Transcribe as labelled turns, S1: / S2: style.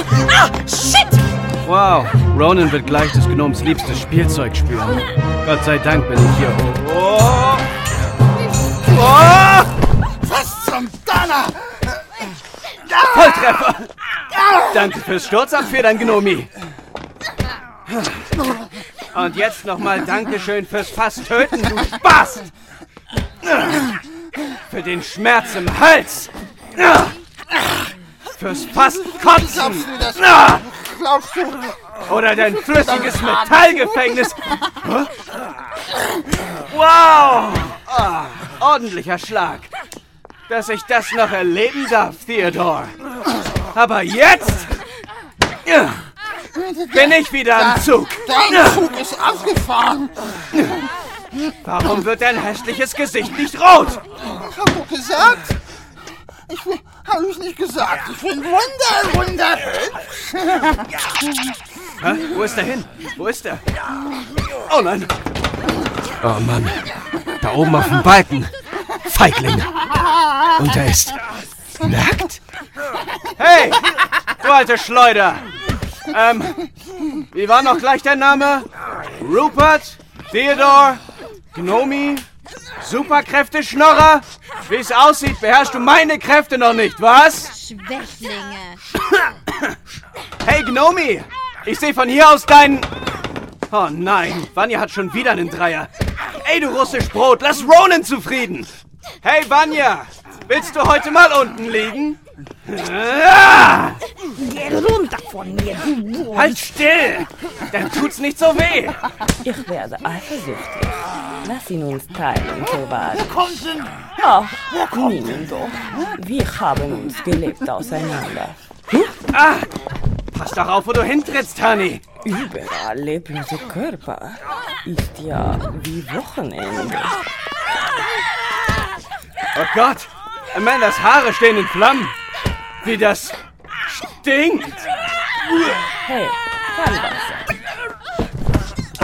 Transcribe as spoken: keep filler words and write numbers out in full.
S1: Ah, shit!
S2: Wow, Ronan wird gleich des Gnoms liebstes Spielzeug spüren. Gott sei Dank bin ich hier. Oh! Oh!
S3: Was zum Donner?
S2: Volltreffer! Danke fürs Sturzabfedern, Gnomi. Und jetzt nochmal Dankeschön fürs Fast-Töten, du Spast! Für den Schmerz im Hals! Fürs Fast-Kotzen!
S3: Glaubst du?
S2: Oder dein flüssiges Metallgefängnis! Wow! Ah, ordentlicher Schlag! Dass ich das noch erleben darf, Theodore! Aber jetzt bin ich wieder am Zug!
S3: Dein Zug ist abgefahren!
S2: Warum wird dein hässliches Gesicht nicht rot?
S3: Hab ich gesagt? Ich bin, hab ich nicht gesagt. Ich bin wunder, wunderhübsch.
S2: Hä? Wo ist er hin? Wo ist er? Oh nein! Oh Mann! Da oben auf dem Balken! Feigling! Und er ist nackt! Hey! Du alte Schleuder! Ähm, wie war noch gleich dein Name? Rupert? Theodore? Gnomi? Superkräfte-Schnorrer? Wie es aussieht, beherrschst du meine Kräfte noch nicht, was?
S1: Schwächlinge.
S2: Hey, Gnomi! Ich sehe von hier aus deinen... Oh nein, Vanya hat schon wieder einen Dreier. Ey, du russisch Brot, lass Ronan zufrieden! Hey, Vanya! Willst du heute mal unten liegen? Ah!
S4: Geh runter von mir, du Wurm.
S2: Halt still! Dann tut's nicht so weh!
S5: Ich werde eifersüchtig. Lass ihn uns teilen, Torvald.
S3: Wo kommt denn?
S5: Ach, nimm doch. Wir haben uns gelebt auseinander.
S2: Ah! Pass doch auf, wo du hintrittst, Honey!
S5: Überall leblose Körper. Ist ja wie Wochenende.
S2: Oh Gott! Amandas Haare stehen in Flammen! Wie das stinkt!
S5: Hey, Fallwasser.